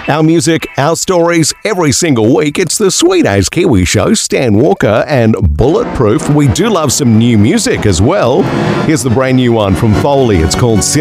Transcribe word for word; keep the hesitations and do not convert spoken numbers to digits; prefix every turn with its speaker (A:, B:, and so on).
A: Our music, our stories, every single week. It's the Sweet As Kiwi Show. Stan Walker and Bulletproof. We do love some new music as well. Here's the brand new one from Foley. It's called